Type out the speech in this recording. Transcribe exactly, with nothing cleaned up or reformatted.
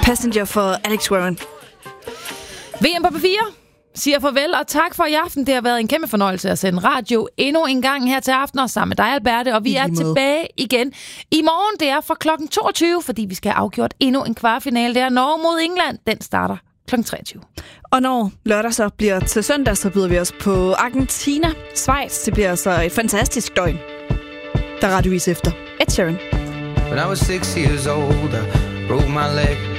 Passenger for Alex Warren. V M på P fire siger farvel og tak for i aften. Det har været en kæmpe fornøjelse at sende radio endnu en gang her til aften, og sammen med dig, Alberte. Og vi er tilbage igen i morgen. Det er fra klokken toogtyve, fordi vi skal have afgjort endnu en kvartfinale. Det er Norge mod England. Den starter klokken treogtyve. Og når lørdag så bliver til søndag, så byder vi os på Argentina, Schweiz. Det bliver så et fantastisk døgn. Der radiovis efter Ed Sheeran. When I was six years old, I broke my leg.